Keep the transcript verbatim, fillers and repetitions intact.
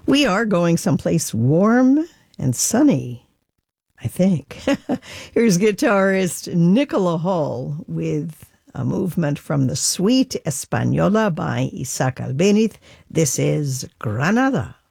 We are going someplace warm and sunny, I think. Here's guitarist Nicola Hall with a movement from the Suite Española by Isaac Albéniz. This is Granada.